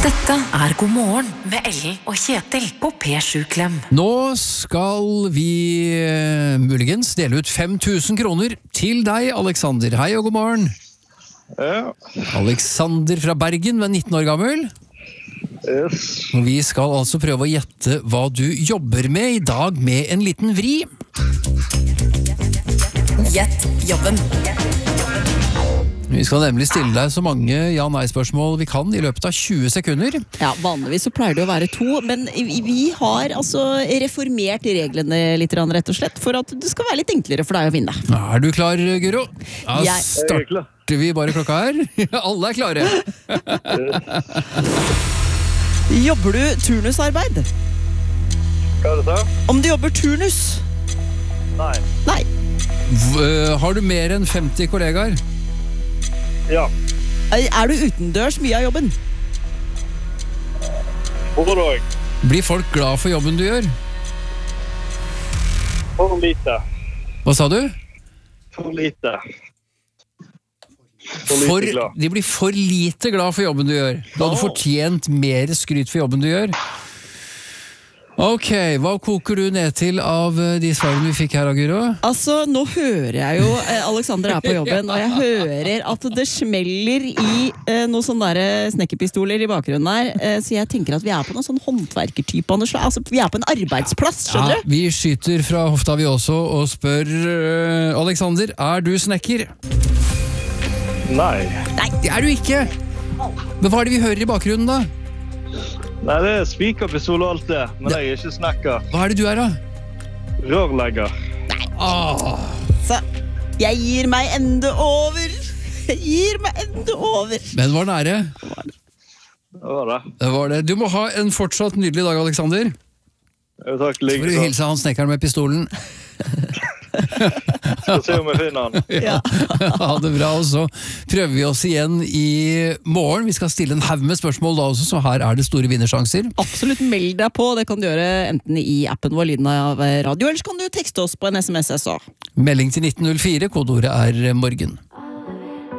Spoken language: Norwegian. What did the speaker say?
Dette God morgen med Ellen og Kjetil på P7 Klem. Nå skal vi muligens dele ut 5.000 kroner til deg, Alexander. Hei og god morgen. Ja. Alexander fra Bergen, var 19 år gammel. Yes. Og vi skal altså prøve å gjette hva du jobber med i dag med en liten vri. Gjett jobben. Vi skal nemlig stille deg så mange ja-nei-spørsmål vi kan i løpet av 20 sekunder. Ja, vanligvis så pleier det å være 2, men vi har altså reformert reglene litt, rett og slett, for at det skal være litt enklere for deg å vinne. Er du klar, Guro? Ja, Jeg- starter vi bare klokka her. Alle er klare. Jobber du turnusarbeid? Hva er det da? Om du jobber turnus? Nei. Nei. Har du mer enn 50 kollegaer? Ja. Er du utendørs mye av jobben? Hvor da? Blir folk glad for jobben du gjør? For lite. Hva sa du? For lite. For lite glad. De blir for lite glad for jobben du gjør. Du hadde fortjent mer skryt for jobben du gjør. Ok, hva koker du ned til av de svarene vi fikk her, Guro? Altså, nå hører jeg jo Alexander er på jobben, og jeg hører at det smeller i noen sånne der snekkerpistoler i bakgrunnen her, så jeg tenker at vi er på noen sånn håndverkertype, altså vi er på en arbeidsplass, skjønner du? Vi skyter fra hofta vi også og spør Alexander, er du snekker? Nei. Det er du ikke! Men hva er det vi hører i bakgrunnen da? Nei, det er spikerpistol og alt det, men jeg er ikke snekker. Hva er det du er da? Rørlegger. Så, jeg gir meg ende over. Jeg gir meg ende over. Men var nære. Det var det. Det var det. Du må ha en fortsatt nydelig dag, Alexander. Jo, takk, Så får du like hilse han snekkeren med pistolen. Skal se om jeg finner han. Ja. Ha det bra, og så prøver vi oss igjen i morgen. Vi skal stille en haug med spørsmål da også, så her er det store vinnersjanser. Absolutt meld deg på, det kan du gjøre enten i appen vår Lyden av radio, eller så kan du tekste oss på en SMS også. Melding til 1904, kodeordet er morgen.